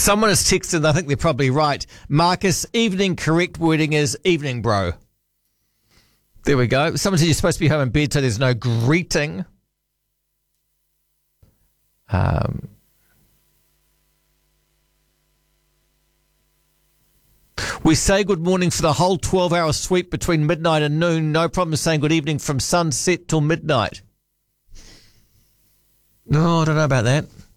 Someone has texted, and I think they're probably right. Marcus, evening correct wording is evening, bro. There we go. Someone said you're supposed to be home in bed, so there's no greeting. We say good morning for the whole 12-hour sweep between midnight and noon. No problem saying good evening from sunset till midnight. No, I don't know about that.